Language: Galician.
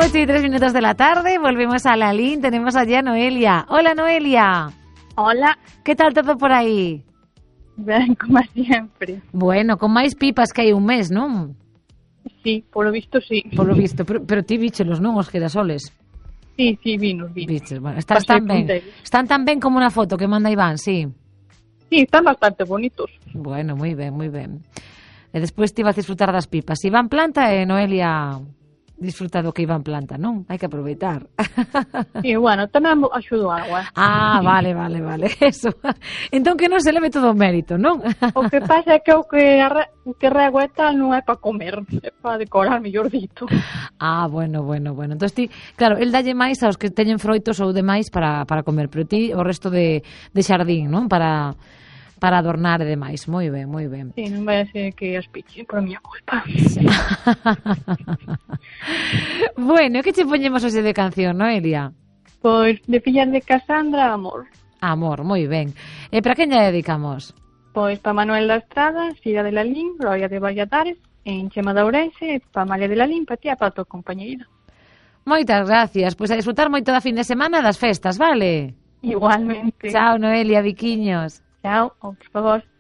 8:03 de la tarde, volvemos a la LIN, tenemos allí a Noelia. Hola, Noelia. Hola. Que tal todo por aí? Ben, como sempre. Bueno, con máis pipas que hai un mes, non? Sí, polo visto sí. Polo visto, pero ti bichelos, non, os girasoles? Sí, vinos. Biches, bueno, están tan ben como na foto que manda Iván, sí. Sí, están bastante bonitos. Bueno, moi ben, moi ben. E despois ti vas disfrutar das pipas. Iván planta e Noelia disfruta do que Iván planta, non? Hai que aproveitar. Sí, bueno, tamén axudo algo, Ah, vale, eso. Entón que non se leve todo o mérito, non? O que pasa é que o que rego e tal non é para comer, é para decorar, mellor dito. Ah, bueno. Entón ti, claro, el dalle máis aos que teñen froitos ou demais para comer, pero ti o resto de xardín, non? Para adornar e demais. Moi ben. Sí, non vai a ser que as pichen por a miña culpa. Bueno, que che poñemos hoxe de canción, Noelia? Pois de Fillas de Casandra, Amor. Amor, moi ben. E para quen lle dedicamos? Pois para Manuel da Estrada, Sira de la Lin, Gloria de Valladares, en Chema de Ourense, para María de la Lin, para ti e para a tua compañeira. Moitas gracias. Pois a disfrutar moito da fin de semana das festas, vale? Igualmente. Chao, Noelia, biquiños. Chao, por favor.